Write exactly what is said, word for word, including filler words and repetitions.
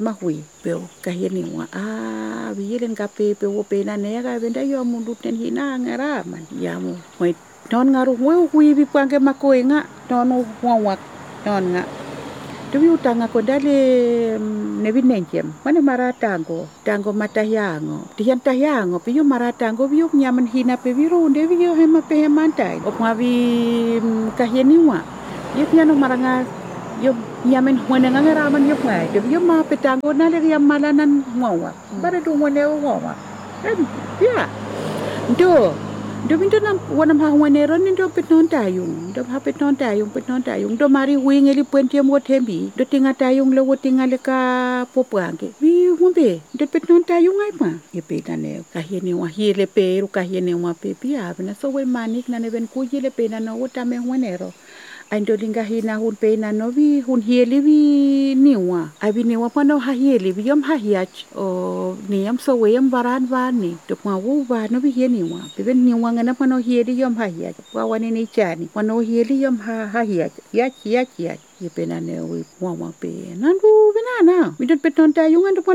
mahui peo kahini wa ah bilen kape pe wo pe na nera benda yo mundu ten hina ngara man ya mo moi non ngaru wo hui bi pange makoenga non wa non nga tuwi utanga ko dale nebi nenjem mane maratango tango matayango tiyan tayango piyo maratango biyo nyaman hina pe biro unde biyo hema pe hemantai op ngawi kahini wa ye piano maranga yo nyamen hone ngara man yo ngai de yo ma petango na le ya malanan ngawa bare du ngone ngawa em ya do do minto nam wana ma ngone ron ndo peton tayung do ha peton tayung peton tayung do mari wi ngeli puente mo tembi do tinga tayung le wo tinga le ka poprange wi ngombe do peton tayung ai ma ye pe tane ka hiene wa hiele pe ru ka hiene wa pe pia na so we manik na ne ben ku hiele pe na no ta me ngone Aindo linga hina hun pe na novi hun hieli vi niwa. Abi niwa pa no ha hieli vi yam ha hiach o ni yam so we yam varan vani. Dok ma wu va no vi hieni wa. Beben niwa ngana pa no hieli yam ha hiach. Wa wani ni chani. Wa no hieli yam ha ha hiach. Hiach hiach hiach. Ye pe na ne wi wa wa pe. Nandu benana. Mi don peton ta yung ando